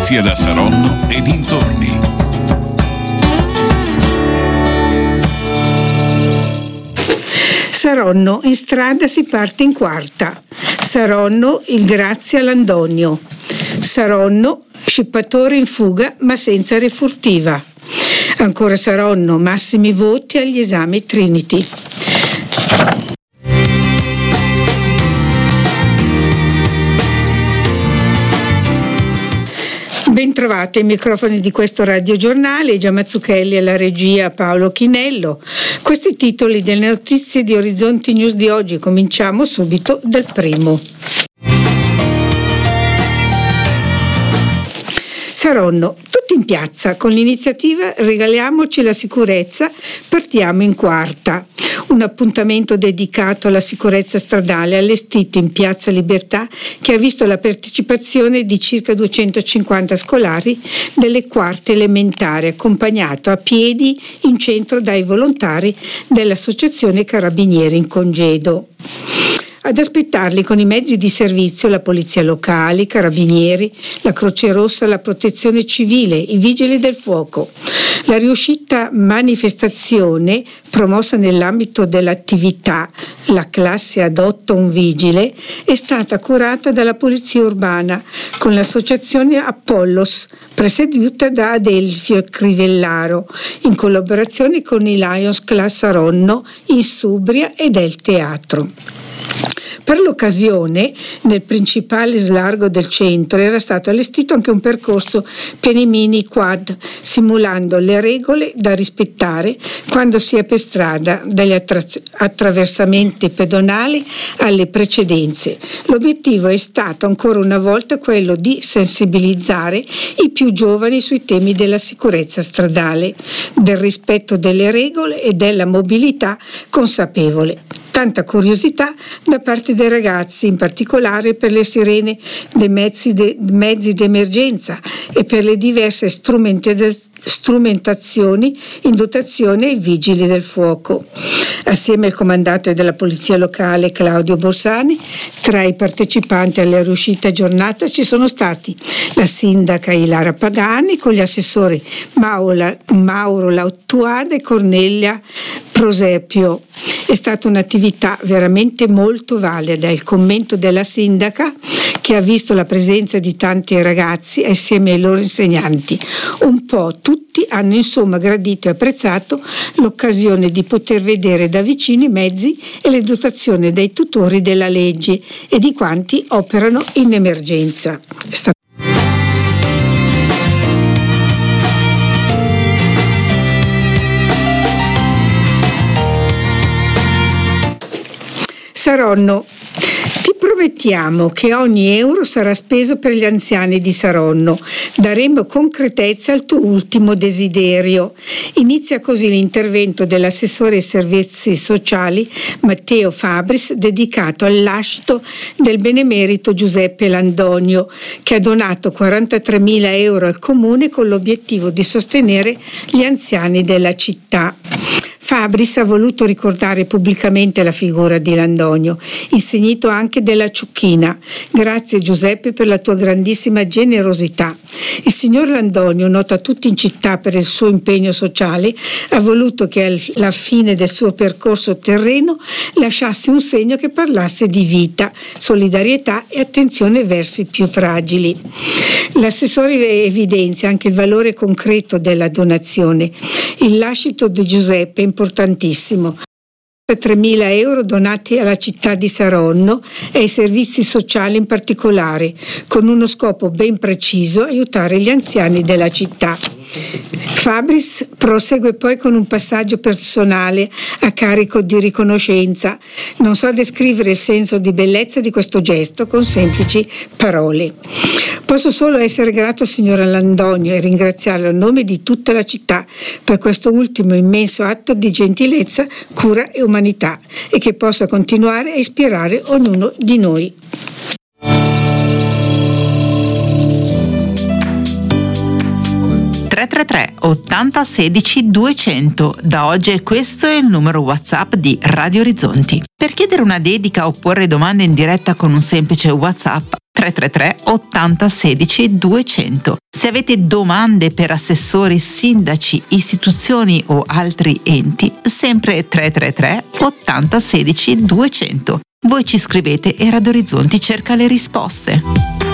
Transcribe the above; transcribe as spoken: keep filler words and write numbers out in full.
notizie da Saronno e dintorni. Saronno, in strada si parte in quarta. Saronno, il grazie a Landonio. Saronno, scippatore in fuga ma senza refurtiva. Ancora Saronno, massimi voti agli esami Trinity. Bentrovati ai microfoni di questo radiogiornale, Gia Mazzucchelli alla regia, Paolo Chinello. Questi titoli delle notizie di Orizzonti News di oggi. Cominciamo subito dal primo. Saronno, tutti in piazza, con l'iniziativa Regaliamoci la sicurezza, partiamo in quarta. Un appuntamento dedicato alla sicurezza stradale allestito in Piazza Libertà che ha visto la partecipazione di circa duecentocinquanta scolari delle quarte elementari, accompagnato a piedi in centro dai volontari dell'Associazione Carabinieri in Congedo. Ad aspettarli con i mezzi di servizio la polizia locale, i carabinieri, la Croce Rossa, la protezione civile, i vigili del fuoco. La riuscita manifestazione, promossa nell'ambito dell'attività La classe adotta un vigile, è stata curata dalla polizia urbana con l'associazione Apollos, presieduta da Adelfio Crivellaro, in collaborazione con i Lions Club Saronno, Insubria e del Teatro. Per l'occasione, nel principale slargo del centro era stato allestito anche un percorso Pienimini quad, simulando le regole da rispettare quando si è per strada, dagli attra- attraversamenti pedonali alle precedenze. L'obiettivo è stato ancora una volta quello di sensibilizzare i più giovani sui temi della sicurezza stradale, del rispetto delle regole e della mobilità consapevole. Tanta curiosità da parte dei ragazzi, in particolare per le sirene dei mezzi, de, mezzi d'emergenza e per le diverse strumentazioni in dotazione ai vigili del fuoco. Assieme al comandante della polizia locale Claudio Borsani, tra i partecipanti alla riuscita giornata ci sono stati la sindaca Ilara Pagani con gli assessori Mauro Lautuade e Cornelia Prosepio. È stata un'attività veramente molto valida. Il commento della sindaca, che ha visto la presenza di tanti ragazzi assieme ai loro insegnanti. Un po' tutti hanno insomma gradito e apprezzato l'occasione di poter vedere da vicino i mezzi e le dotazioni dei tutori della legge e di quanti operano in emergenza. È stato Saronno. Ti promettiamo che ogni euro sarà speso per gli anziani di Saronno. Daremo concretezza al tuo ultimo desiderio. Inizia così l'intervento dell'assessore ai servizi sociali Matteo Fabris, dedicato al lascito del benemerito Giuseppe Landonio, che ha donato quarantatremila euro al comune con l'obiettivo di sostenere gli anziani della città. Fabris ha voluto ricordare pubblicamente la figura di Landonio, insignito anche della ciucchina. Grazie Giuseppe per la tua grandissima generosità. Il signor Landonio, noto a tutti in città per il suo impegno sociale, ha voluto che alla fine del suo percorso terreno lasciasse un segno che parlasse di vita, solidarietà e attenzione verso i più fragili. L'assessore evidenzia anche il valore concreto della donazione. Il lascito di Giuseppe è importantissimo. tremila euro donati alla città di Saronno e ai servizi sociali in particolare, con uno scopo ben preciso: aiutare gli anziani della città. Fabris prosegue poi con un passaggio personale a carico di riconoscenza. Non so descrivere il senso di bellezza di questo gesto con semplici parole. Posso solo essere grato al signor Landonio e ringraziarlo a nome di tutta la città per questo ultimo immenso atto di gentilezza, cura e umanità, e che possa continuare a ispirare ognuno di noi. tre tre tre ottanta sedici duecento. Da oggi questo è il numero WhatsApp di Radio Orizzonti. Per chiedere una dedica o porre domande in diretta con un semplice WhatsApp, tre tre tre ottanta sedici duecento. Se avete domande per assessori, sindaci, istituzioni o altri enti, sempre tre tre tre ottanta sedici duecento. Voi ci scrivete e Radio Orizzonti cerca le risposte.